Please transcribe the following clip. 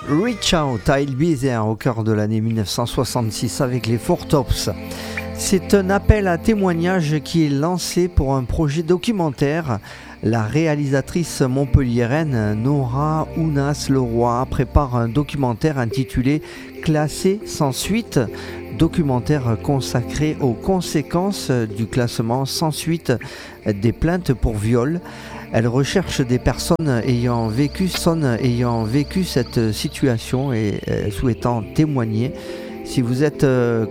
Reach Out à Ibiza au cœur de l'année 1966 avec les Four Tops. C'est un appel à témoignage qui est lancé pour un projet documentaire. La réalisatrice montpelliéraine Nora Ounas-Leroy prépare un documentaire intitulé Classé sans suite, documentaire consacré aux conséquences du classement sans suite des plaintes pour viol. Elle recherche des personnes ayant vécu cette situation et souhaitant témoigner. Si vous êtes